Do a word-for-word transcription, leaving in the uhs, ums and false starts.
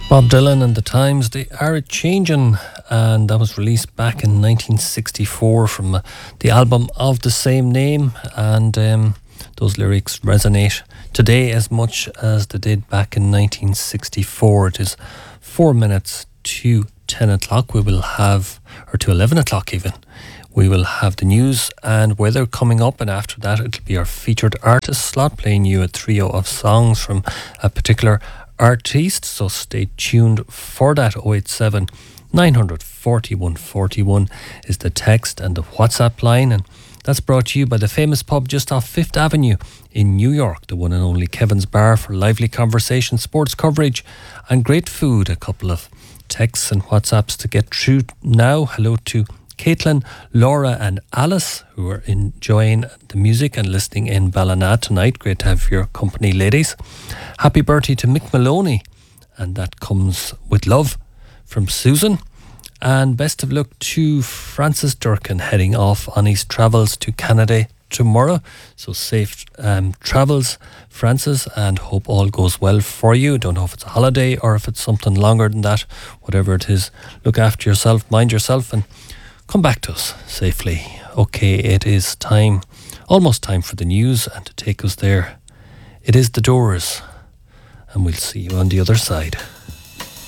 Bob Dylan and the Times, they are a changin', and that was released back in nineteen sixty-four from uh, the album of the same name, and um, those lyrics resonate today as much as they did back in nineteen sixty-four. It is four minutes to ten o'clock. We will have, or to eleven o'clock even, we will have the news and weather coming up, and after that it'll be our featured artist slot, playing you a trio of songs from a particular artiste, so stay tuned for that. oh eight seven, nine four one, four one is the text and the WhatsApp line, and that's brought to you by the famous pub just off Fifth Avenue in New York, the one and only Kevin's Bar, for lively conversation, sports coverage and great food. A couple of texts and WhatsApps to get through now. Hello to Caitlin, Laura and Alice, who are enjoying the music and listening in Ballina tonight. Great to have your company, ladies. Happy birthday to Mick Maloney, and that comes with love from Susan. And best of luck to Francis Durkin, heading off on his travels to Canada tomorrow. So safe um, travels, Francis, and hope all goes well for you. Don't know if it's a holiday or if it's something longer than that. Whatever it is, look after yourself, mind yourself, and come back to us safely. Okay, it is time, almost time for the news, and to take us there, it is The Doors, and we'll see you on the other side.